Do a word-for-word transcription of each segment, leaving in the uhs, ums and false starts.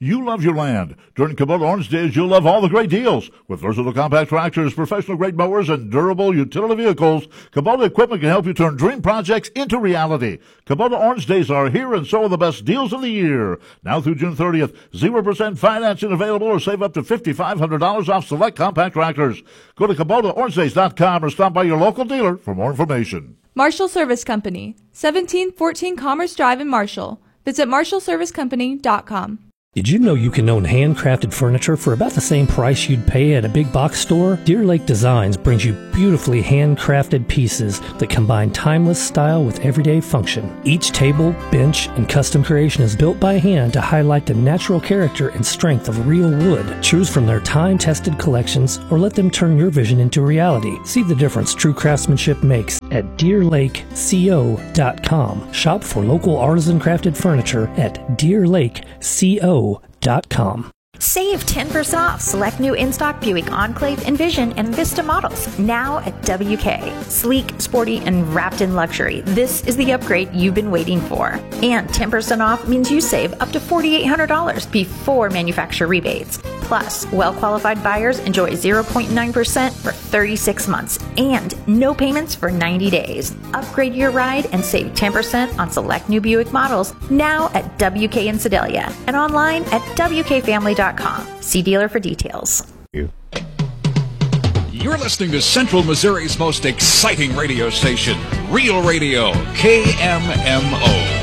You love your land. During Kubota Orange Days, you'll love all the great deals. With versatile compact tractors, professional-grade mowers, and durable utility vehicles, Kubota equipment can help you turn dream projects into reality. Kubota Orange Days are here, and so are the best deals of the year. Now through June thirtieth, zero percent financing available, or save up to five thousand five hundred dollars off select compact tractors. Go to Kubota Orange Days dot com or stop by your local dealer for more information. Marshall Service Company, seventeen fourteen Commerce Drive in Marshall. Visit marshall service company dot com. Did you know you can own handcrafted furniture for about the same price you'd pay at a big box store? Deer Lake Designs brings you beautifully handcrafted pieces that combine timeless style with everyday function. Each table, bench, and custom creation is built by hand to highlight the natural character and strength of real wood. Choose from their time-tested collections or let them turn your vision into reality. See the difference true craftsmanship makes at deer lake co dot com. Shop for local artisan crafted furniture at deer lake co dot com. Save ten percent off select new in-stock Buick Enclave, Envision, and Vista models now at W K. Sleek, sporty, and wrapped in luxury. This is the upgrade you've been waiting for. And ten percent off means you save up to four thousand eight hundred dollars before manufacturer rebates. Plus, well-qualified buyers enjoy zero point nine percent for thirty-six months and no payments for ninety days. Upgrade your ride and save ten percent on select new Buick models now at W K in Sedalia and online at w k family dot com. See dealer for details. You're listening to Central Missouri's most exciting radio station, Real Radio, K M M O.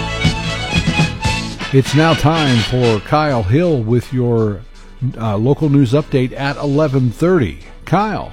It's now time for Kyle Hill with your uh, local news update at eleven thirty. Kyle.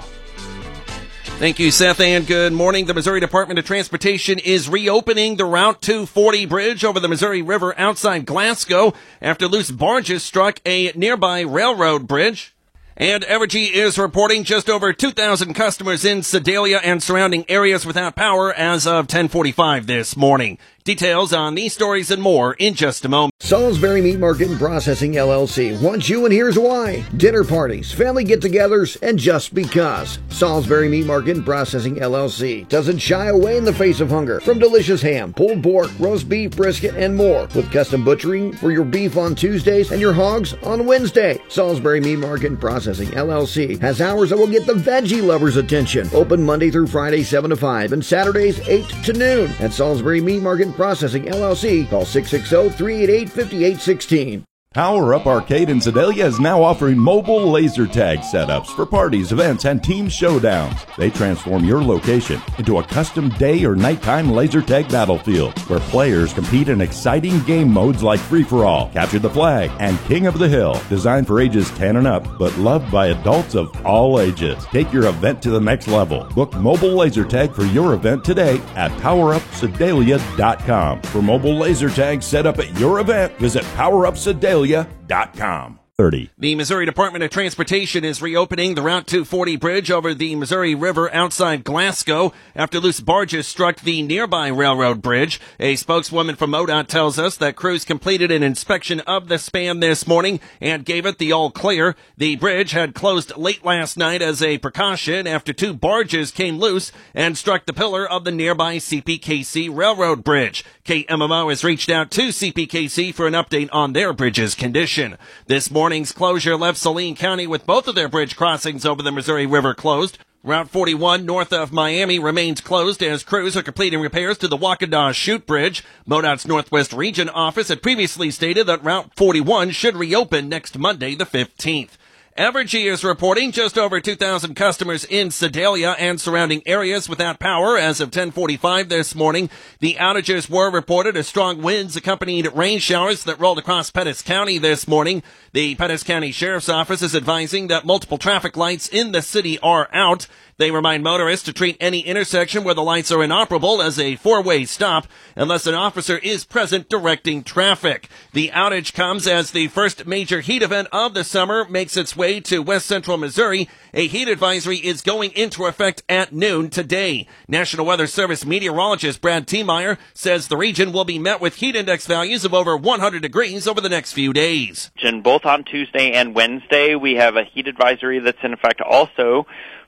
Thank you, Seth, and good morning. The Missouri Department of Transportation is reopening the Route two forty bridge over the Missouri River outside Glasgow after loose barges struck a nearby railroad bridge. And Evergy is reporting just over two thousand customers in Sedalia and surrounding areas without power as of ten forty-five this morning. Details on these stories and more in just a moment. Salisbury Meat Market and Processing, L L C wants you, and here's why. Dinner parties, family get-togethers, and just because. Salisbury Meat Market and Processing, L L C doesn't shy away in the face of hunger. From delicious ham, pulled pork, roast beef, brisket, and more. With custom butchering for your beef on Tuesdays and your hogs on Wednesday. Salisbury Meat Market and Processing, L L C has hours that will get the veggie lovers' attention. Open Monday through Friday, seven to five, and Saturdays, eight to noon. At Salisbury Meat Market and Processing, L L C, call six six zero, three eight eight, five eight one six. Power Up Arcade in Sedalia is now offering mobile laser tag setups for parties, events, and team showdowns. They transform your location into a custom day or nighttime laser tag battlefield where players compete in exciting game modes like Free-for-All, Capture the Flag, and King of the Hill. Designed for ages ten and up, but loved by adults of all ages. Take your event to the next level. Book mobile laser tag for your event today at power up sedalia dot com. For mobile laser tag set up at your event, visit power up sedalia dot com. thirty. The Missouri Department of Transportation is reopening the Route two forty bridge over the Missouri River outside Glasgow after loose barges struck the nearby railroad bridge. A spokeswoman from MoDOT tells us that crews completed an inspection of the span this morning and gave it the all clear. The bridge had closed late last night as a precaution after two barges came loose and struck the pillar of the nearby C P K C railroad bridge. K M M O has reached out to C P K C for an update on their bridge's condition. This morning's closure left Saline County with both of their bridge crossings over the Missouri River closed. Route forty-one north of Miami remains closed as crews are completing repairs to the Waukesha Chute Bridge. MoDOT's Northwest Region office had previously stated that Route forty-one should reopen next Monday the fifteenth. Evergy is reporting just over two thousand customers in Sedalia and surrounding areas without power as of ten forty-five this morning. The outages were reported as strong winds accompanied rain showers that rolled across Pettis County this morning. The Pettis County Sheriff's Office is advising that multiple traffic lights in the city are out. They remind motorists to treat any intersection where the lights are inoperable as a four-way stop unless an officer is present directing traffic. The outage comes as the first major heat event of the summer makes its way to west central Missouri. A heat advisory is going into effect at noon today. National Weather Service meteorologist Brad Tiemeyer says the region will be met with heat index values of over one hundred degrees over the next few days. And both on Tuesday and Wednesday, we have a heat advisory that's in effect also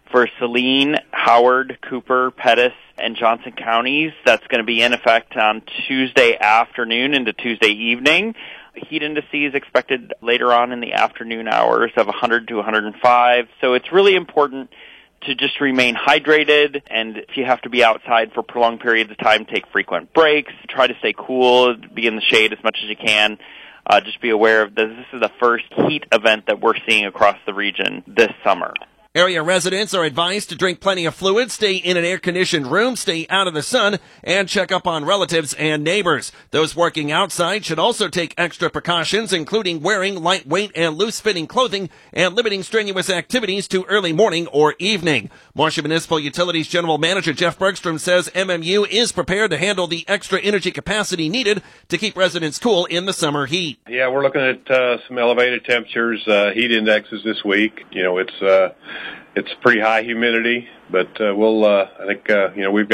For Saline, Howard, Cooper, Pettis, and Johnson counties, that's going to be in effect on Tuesday afternoon into Tuesday evening. Heat indices expected later on in the afternoon hours of one hundred to one hundred five. So it's really important to just remain hydrated, and if you have to be outside for prolonged periods of time, take frequent breaks, try to stay cool, be in the shade as much as you can. Uh, just be aware of this. This is the first heat event that we're seeing across the region this summer. Area residents are advised to drink plenty of fluid, stay in an air-conditioned room, stay out of the sun, and check up on relatives and neighbors. Those working outside should also take extra precautions, including wearing lightweight and loose-fitting clothing and limiting strenuous activities to early morning or evening. Marshall Municipal Utilities General Manager Jeff Bergstrom says M M U is prepared to handle the extra energy capacity needed to keep residents cool in the summer heat. Yeah, we're looking at uh, some elevated temperatures, uh, heat indexes this week. You know, it's uh, it's pretty high humidity, but uh, we'll. Uh, I think uh, you know we've got